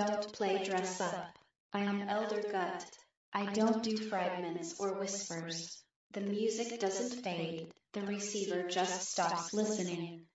don't play dress up. I am Elder Gut. I don't do fragments or whispers. The music doesn't fade, the receiver just stops listening.